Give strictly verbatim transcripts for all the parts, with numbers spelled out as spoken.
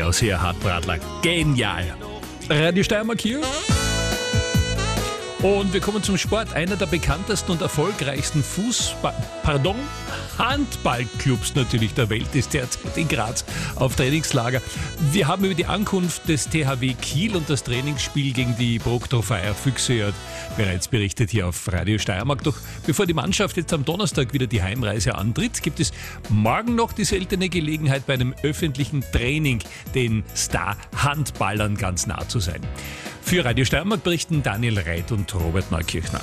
aus hier, Hartbradler. Genial. Radio Steiermark hier. Und wir kommen zum Sport. Einer der bekanntesten und erfolgreichsten Fußball, pardon, Handballclubs natürlich der Welt ist derzeit in Graz auf Trainingslager. Wir haben über die Ankunft des T H W Kiel und das Trainingsspiel gegen die Brokdorfer Füchse ja bereits berichtet hier auf Radio Steiermark. Doch bevor die Mannschaft jetzt am Donnerstag wieder die Heimreise antritt, gibt es morgen noch die seltene Gelegenheit, bei einem öffentlichen Training den Star-Handballern ganz nah zu sein. Für Radio Steiermark berichten Daniel Reit und Robert Neukirchner.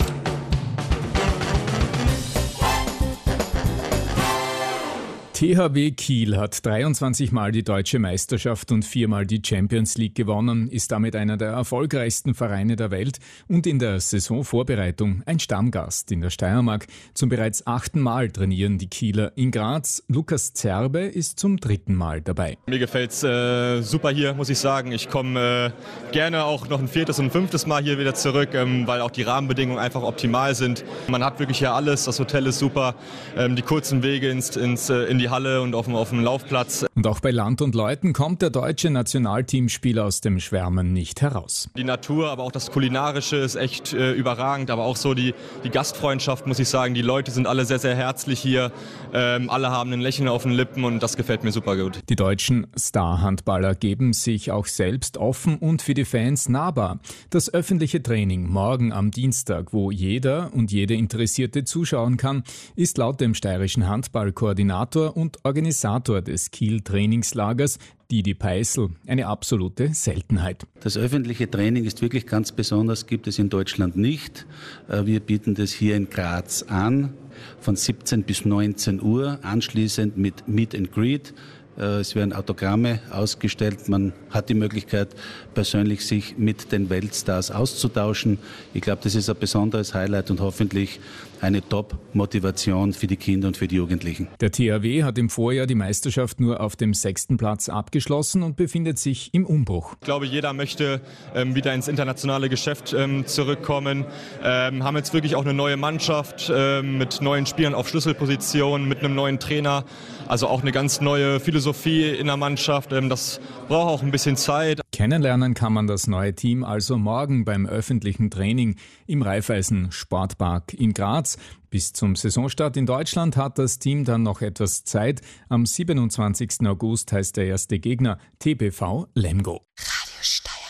T H W Kiel hat dreiundzwanzig Mal die deutsche Meisterschaft und viermal die Champions League gewonnen, ist damit einer der erfolgreichsten Vereine der Welt und in der Saisonvorbereitung ein Stammgast in der Steiermark. Zum bereits achten Mal trainieren die Kieler in Graz. Lukas Zerbe ist zum dritten Mal dabei. Mir gefällt's äh, super hier, muss ich sagen. Ich komme äh, gerne auch noch ein viertes und ein fünftes Mal hier wieder zurück, ähm, weil auch die Rahmenbedingungen einfach optimal sind. Man hat wirklich hier alles, das Hotel ist super, ähm, die kurzen Wege ins, ins, in die Halle und auf dem, auf dem Laufplatz. Und auch bei Land und Leuten kommt der deutsche Nationalteamspieler aus dem Schwärmen nicht heraus. Die Natur, aber auch das Kulinarische ist echt äh, überragend, aber auch so die, die Gastfreundschaft, muss ich sagen. Die Leute sind alle sehr, sehr herzlich hier. Ähm, alle haben ein Lächeln auf den Lippen und das gefällt mir super gut. Die deutschen Star-Handballer geben sich auch selbst offen und für die Fans nahbar. Das öffentliche Training morgen am Dienstag, wo jeder und jede Interessierte zuschauen kann, ist laut dem steirischen Handballkoordinator und Organisator des Kiel-Trainingslagers, Didi Peißl, eine absolute Seltenheit. Das öffentliche Training ist wirklich ganz besonders, gibt es in Deutschland nicht. Wir bieten das hier in Graz an, von siebzehn bis neunzehn Uhr, anschließend mit Meet and Greet. Es werden Autogramme ausgestellt. Man hat die Möglichkeit, persönlich sich mit den Weltstars auszutauschen. Ich glaube, das ist ein besonderes Highlight und hoffentlich eine Top-Motivation für die Kinder und für die Jugendlichen. Der T H W hat im Vorjahr die Meisterschaft nur auf dem sechsten Platz abgeschlossen und befindet sich im Umbruch. Ich glaube, jeder möchte ähm, wieder ins internationale Geschäft ähm, zurückkommen. Ähm, haben jetzt wirklich auch eine neue Mannschaft ähm, mit neuen Spielern auf Schlüsselpositionen, mit einem neuen Trainer. Also auch eine ganz neue Philosophie in der Mannschaft. Ähm, das braucht auch ein bisschen Zeit. Kennenlernen kann man das neue Team also morgen beim öffentlichen Training im Raiffeisen Sportpark in Graz. Bis zum Saisonstart in Deutschland hat das Team dann noch etwas Zeit. Am siebenundzwanzigsten August heißt der erste Gegner T B V Lemgo. Radio Steiermark.